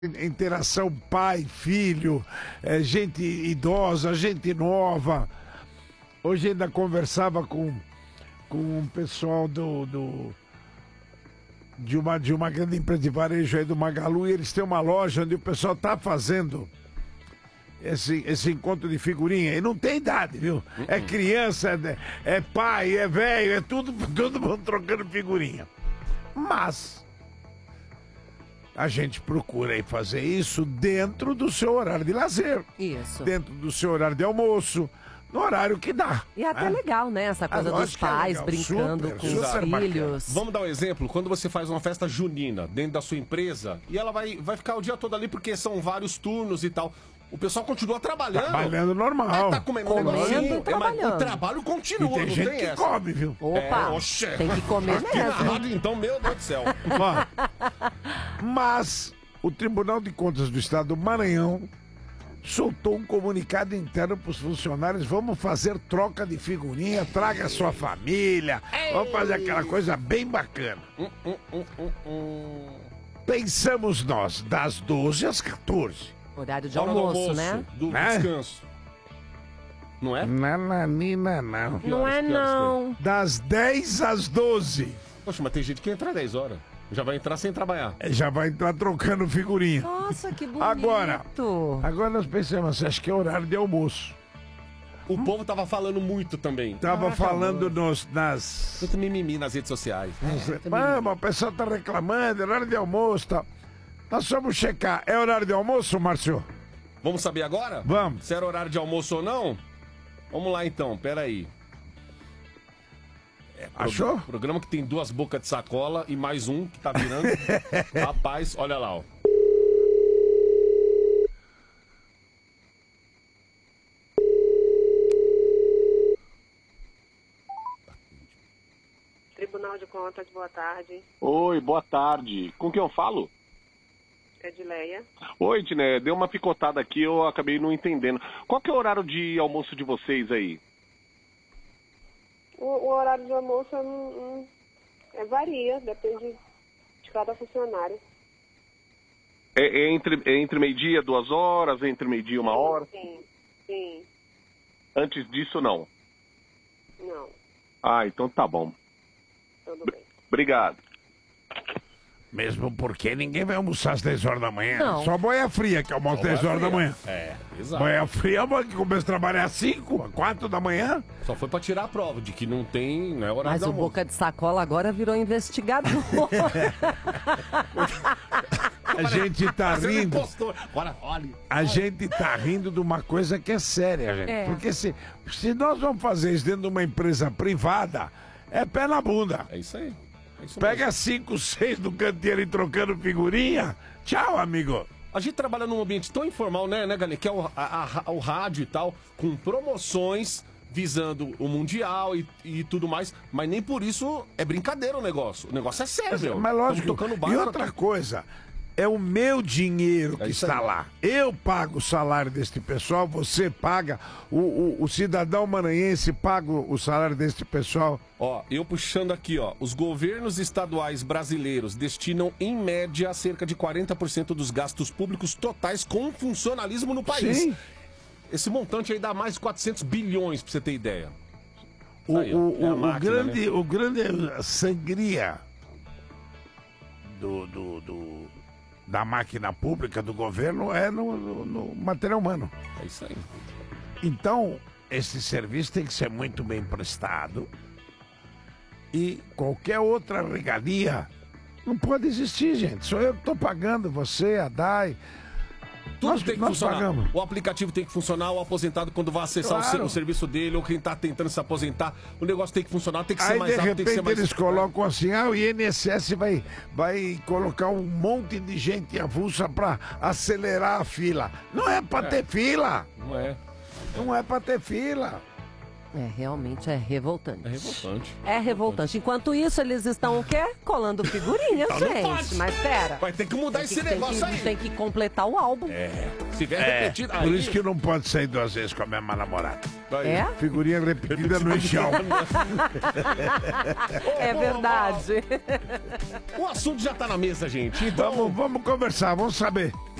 interação pai, filho, gente idosa, gente nova. Hoje ainda conversava com um pessoal de uma grande empresa de varejo aí do Magalu, e eles têm uma loja onde o pessoal tá fazendo esse encontro de figurinha, e não tem idade, viu? É criança, é pai, é velho, é todo mundo trocando figurinha. Mas a gente procura aí fazer isso dentro do seu horário de lazer. Isso. Dentro do seu horário de almoço, no horário que dá. E é até legal, né? Essa coisa dos pais brincando com os filhos. Vamos dar um exemplo. Quando você faz uma festa junina dentro da sua empresa, e ela vai ficar o dia todo ali porque são vários turnos e tal. O pessoal continua trabalhando. Trabalhando normal. Tá comendo um negocinho, e trabalhando. o trabalho continua, E tem não gente tem que essa. come, viu? Opa, tem que comer Aqui na mesmo. rádio, então, meu Deus do céu. Mas o Tribunal de Contas do Estado do Maranhão soltou um comunicado interno para os funcionários: vamos fazer troca de figurinha, traga a sua família, vamos fazer aquela coisa bem bacana. Pensamos nós, das 12 às 14. Horário de Hora do almoço, né? Do Né? descanso. Não é? Nananina, não. Não é não. Das 10 às 12. Poxa, mas tem gente que entra 10 horas. Já vai entrar sem trabalhar. Já vai entrar trocando figurinha. Nossa, que bonito. Agora nós pensamos, acho que é horário de almoço. O povo tava falando muito também. Tava falando nas... Muito mimimi nas redes sociais. Vamos, o pessoal tá reclamando, é horário de almoço e tal. Nós vamos checar. É horário de almoço, Márcio? Vamos saber agora? Vamos. Se era horário de almoço ou não? Vamos lá então, peraí. Achou? Programa que tem 2 bocas de sacola e mais um que tá virando. Rapaz, olha lá, ó. Tribunal de Contas, boa tarde. Oi, boa tarde. Com quem eu falo? Edileia. Oi, Edné, deu uma picotada aqui, eu acabei não entendendo. Qual que é o horário de almoço de vocês aí? O horário de almoço varia, depende de cada funcionário. É entre meio-dia, 2 horas, entre meio-dia e 1 hora? Sim. Antes disso, não? Não, Ah, então tá bom. tudo bem. Obrigado. Mesmo porque ninguém vai almoçar às 10 horas da manhã. Não. Só boia fria que almoça às 10 horas da manhã. É, exato. Boia fria, mas que começa a trabalhar às 5, às 4 da manhã. Só foi pra tirar a prova de que não tem, não é horário Mas de o almoço. Boca de Sacola agora virou investigador. A gente tá Você me rindo. postou. Agora, olha. A gente tá rindo de uma coisa que é séria, gente. É. Porque se nós vamos fazer isso dentro de uma empresa privada, é pé na bunda. É isso aí. É isso Pega 5, 6 do canteiro e trocando figurinha. Tchau, amigo. A gente trabalha num ambiente tão informal, né, galera? Que é o rádio e tal, com promoções visando o Mundial e tudo mais. Mas nem por isso é brincadeira o negócio. O negócio é sério, meu. Mas lógico, Tamo tocando e barco outra aqui. coisa, é o meu dinheiro que isso está aí. lá. Eu pago o salário deste pessoal, você paga, o cidadão maranhense paga o salário deste pessoal. Ó, eu puxando aqui, ó. Os governos estaduais brasileiros destinam, em média, cerca de 40% dos gastos públicos totais com funcionalismo no país. Sim. Esse montante aí dá mais de 400 bilhões, pra você ter ideia. O, Aí, ó, o, é a o máquina, grande, né? o grande sangria da máquina pública do governo é no material humano. É isso aí. Então, esse serviço tem que ser muito bem prestado, e qualquer outra regalia não pode existir, gente. Sou eu que estou pagando, você, a DAI. Tudo Nós- tem que nós funcionar. pagamos. O aplicativo tem que funcionar, o aposentado, quando vai acessar Claro. o serviço dele, ou quem tá tentando se aposentar, o negócio tem que funcionar, tem que ser Aí, mais de rápido, tem que ser repente, mais... eles colocam assim: o INSS vai colocar um monte de gente avulsa para acelerar a fila. Não é para ter fila. Não é. Não é para ter fila. Realmente é revoltante. É revoltante. É revoltante. Enquanto isso, eles estão o quê? Colando figurinhas, Então não gente. pode. Mas pera. Vai ter que mudar esse negócio aí. Tem que completar o álbum. Se tiver repetido... Por isso que não pode sair 2 vezes com a mesma namorada. É? Figurinha repetida no chão. É verdade. O assunto já tá na mesa, gente. Então... Vamos conversar, vamos saber.